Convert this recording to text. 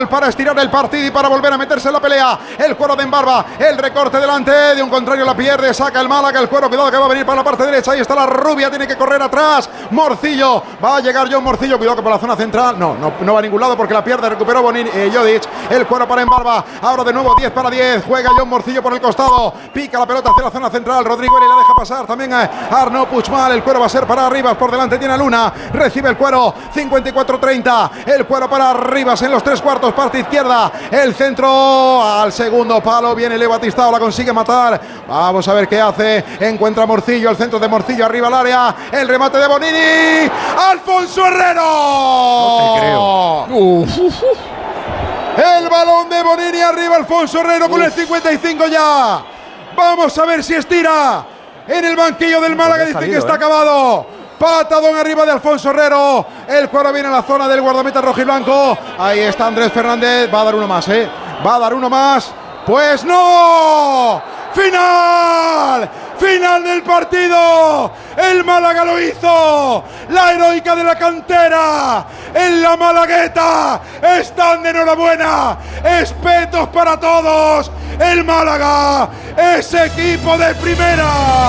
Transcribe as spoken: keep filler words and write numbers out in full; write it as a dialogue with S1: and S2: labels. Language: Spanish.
S1: para estirar el partido y para volver a meterse en la pelea. El Cuero de Embarba, el recorte delante, de un contrario la pierde, saca el Málaga, el Cuero, cuidado que va a venir para la parte derecha, ahí está la rubia, tiene que correr atrás, Morcillo, va a llegar John Morcillo, cuidado que por la zona central, no, no, no va a ningún lado porque la pierde, recuperó Bonini, eh, Jodic, el Cuero para Embarba, ahora de nuevo diez para diez, juega John Morcillo por el costado, pica la pelota hacia la zona central, Rodrigo y la deja pasar también a Arnaud Puigmal, el Cuero va a ser para Rivas, por delante tiene a Luna, recibe el Cuero, cincuenta y cuatro treinta, el Cuero para Rivas en los tres cuartos, parte izquierda, el centro al segundo palo, viene Leo Batistao, la consigue matar, vamos a ver qué hace, encuentra Morcillo, el centro de Morcillo arriba al área, el remate de Bonini, Alfonso Herrero,
S2: no te creo.
S1: Uf, uf, uf. El balón de Bonini arriba, Alfonso Herrero con el cincuenta y cinco ya, vamos a ver si estira en el banquillo del Málaga, dice salido, que está eh. acabado. Patadón arriba de Alfonso Herrero. El Cuero viene a la zona del guardameta rojiblanco. Ahí está Andrés Fernández. Va a dar uno más, ¿eh? Va a dar uno más. Pues no. ¡Final! ¡Final del partido! El Málaga lo hizo. La heroica de la cantera. En la Malagueta. Están de enhorabuena. Espetos para todos. El Málaga es equipo de primera.